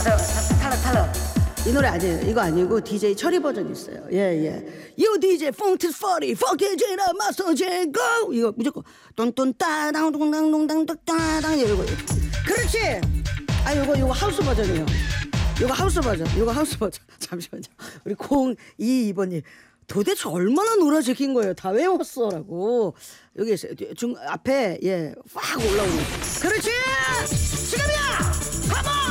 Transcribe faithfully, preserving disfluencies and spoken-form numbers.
탈락 탈락. 이 노래 아니에요. 이거 아니고 디제이 철이 버전 있어요. 예예. 요 디제이 펑트 포티 포켓제라 마소제 고 이거 무조건 똔똔 따당 동당 동당 따당 이거 그렇지. 아 요거 요거 하우스 버전이에요. 요거 하우스 버전. 요거 하우스 버전. 잠시만요. 우리 공이이 번님 도대체 얼마나 놀아제낀 거예요. 다 외웠어라고. 여기 있어요. 중 앞에 예 확 올라오는. 그렇지. 지금이야. 가봐.